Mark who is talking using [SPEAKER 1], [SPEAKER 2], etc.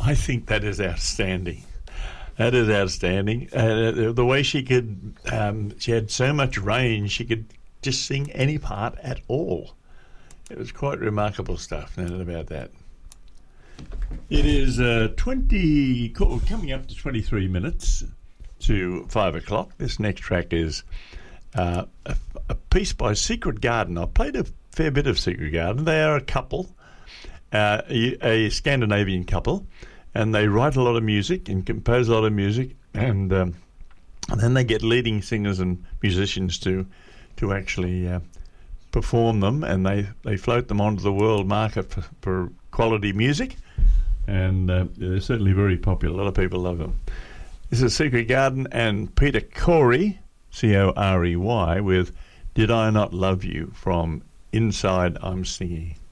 [SPEAKER 1] I think that is outstanding. That is outstanding. The way she could, she had so much range, she could just sing any part at all. It was quite remarkable stuff, no doubt about that. It is coming up to 23 minutes to 5 o'clock. This next track is a piece by Secret Garden. I played a fair bit of Secret Garden. They are a couple, a Scandinavian couple, and they write a lot of music and compose a lot of music, and then they get leading singers and musicians to actually perform them, and they float them onto the world market for quality music, and they're certainly very popular. A lot of people love them. This is Secret Garden and Peter Corey, Corey, with Did I Not Love You from Inside I'm Singing.